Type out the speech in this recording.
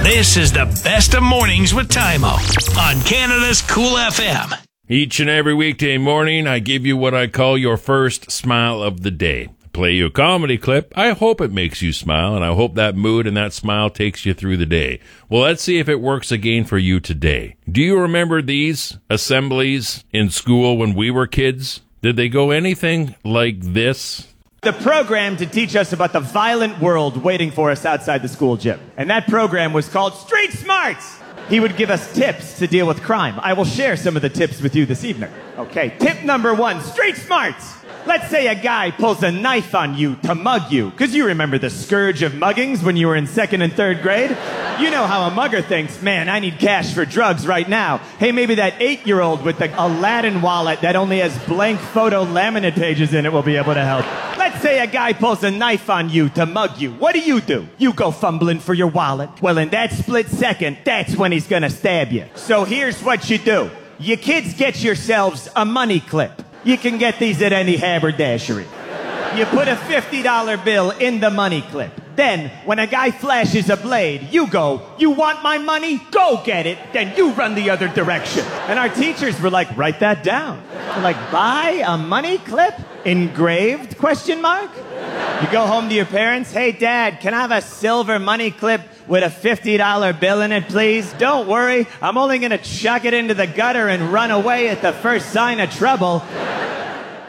This is the best of mornings with Tymo on Canada's Cool FM. Each and every weekday morning, I give you what I call your first smile of the day. Play you a comedy clip. I hope it makes you smile, and I hope that mood and that smile takes you through the day. Well, let's see if it works again for you today. Do you remember these assemblies in school when we were kids? Did they go anything like this? The program to teach us about the violent world waiting for us outside the school gym. And that program was called Street Smarts. He would give us tips to deal with crime. I will share some of the tips with you this evening. Okay, tip number 1, Street Smarts. Let's say a guy pulls a knife on you to mug you, because you remember the scourge of muggings when you were in 2nd and 3rd grade. You know how a mugger thinks, man, I need cash for drugs right now. Hey, maybe that 8-year-old with the Aladdin wallet that only has blank photo laminate pages in it will be able to help. Let's say a guy pulls a knife on you to mug you. What do? You go fumbling for your wallet. Well, in that split second, that's when he's gonna stab you. So here's what you do. You kids get yourselves a money clip. You can get these at any haberdashery. You put a $50 bill in the money clip. Then, when a guy flashes a blade, you go, you want my money? Go get it. Then you run the other direction. And our teachers were like, write that down. They're like, buy a money clip? Engraved? ? You go home to your parents, hey, Dad, can I have a silver money clip with a $50 bill in it, please? Don't worry, I'm only going to chuck it into the gutter and run away at the first sign of trouble.